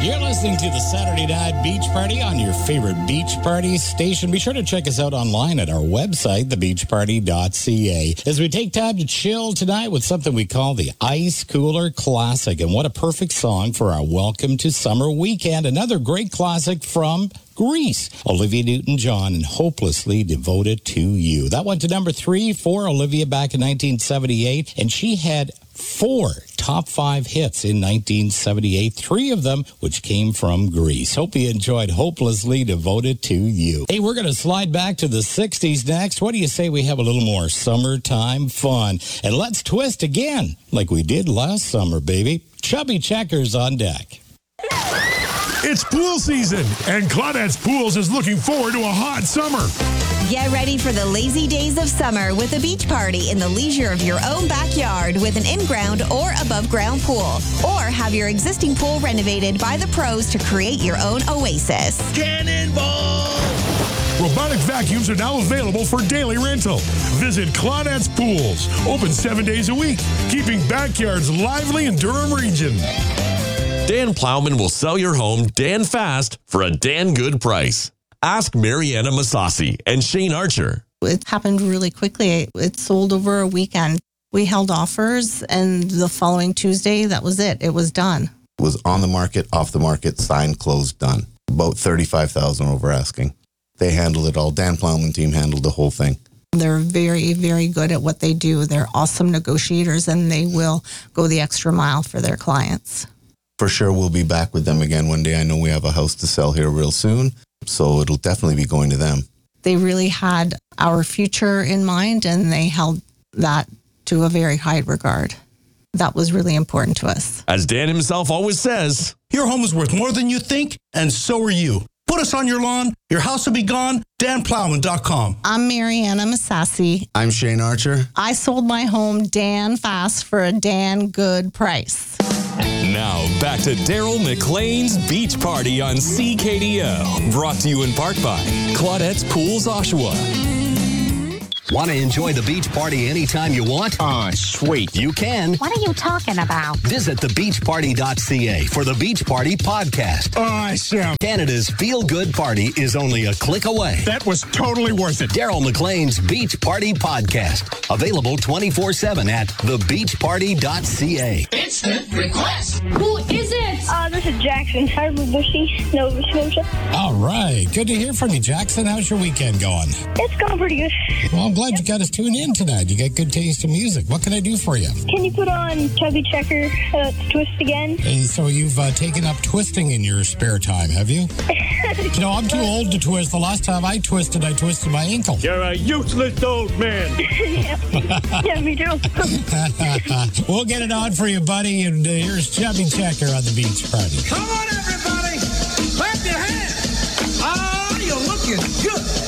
You're listening to the Saturday Night Beach Party on your favorite beach party station. Be sure to check us out online at our website, thebeachparty.ca. As we take time to chill tonight with something we call the Ice Cooler Classic. And what a perfect song for our Welcome to Summer weekend. Another great classic from Grease. Olivia Newton-John and Hopelessly Devoted to You. That went to number 3 for Olivia back in 1978. And she had 4 top 5 hits in 1978, 3 of them which came from Grease. Hope you enjoyed Hopelessly Devoted to You. Hey, we're going to slide back to the 60s next. What do you say we have a little more summertime fun? And let's twist again like we did last summer, baby. Chubby Checkers on deck. It's pool season, and Claudette's Pools is looking forward to a hot summer. Get ready for the lazy days of summer with a beach party in the leisure of your own backyard with an in-ground or above-ground pool. Or have your existing pool renovated by the pros to create your own oasis. Cannonball! Robotic vacuums are now available for daily rental. Visit Claudette's Pools, open 7 days a week, keeping backyards lively in Durham region. Dan Plowman will sell your home Dan fast for a Dan good price. Ask Mariana Masasi and Shane Archer. It happened really quickly. It sold over a weekend. We held offers, and the following Tuesday, that was it. It was done. It was on the market, off the market, signed, closed, done. About $35,000 over asking. They handled it all. Dan Plowman team handled the whole thing. They're very, very good at what they do. They're awesome negotiators, and they will go the extra mile for their clients. For sure, we'll be back with them again one day. I know we have a house to sell here real soon, so it'll definitely be going to them. They really had our future in mind, and they held that to a very high regard. That was really important to us. As Dan himself always says, your home is worth more than you think, and so are you. Put us on your lawn. Your house will be gone. DanPlowman.com. I'm Mariana Masasi. I'm Shane Archer. I sold my home Dan fast for a Dan good price. Now, back to Daryl McLean's Beach Party on CKDO. Brought to you in part by Claudette's Pools, Oshawa. Want to enjoy the beach party anytime you want? Sweet. You can. What are you talking about? Visit thebeachparty.ca for the Beach Party podcast. Awesome. Canada's feel-good party is only a click away. That was totally worth it. Daryl McLean's Beach Party podcast. Available 24/7 at thebeachparty.ca. Instant request. Who is it? This is Jackson, Harbor Bushy, Nova Scotia. All right. Good to hear from you, Jackson. How's your weekend going? It's going pretty good. Well, I'm glad you got us tuned in tonight. You got good taste in music. What can I do for you? Can you put on Chubby Checker to twist again? Hey, so you've taken up twisting in your spare time, have you? You know, I'm too old to twist. The last time I twisted my ankle. You're a useless old man. Yeah, me too. We'll get it on for you, buddy. And here's Chubby Checker on the beach party. Come on, everybody. Clap your hands. Oh, you're looking good.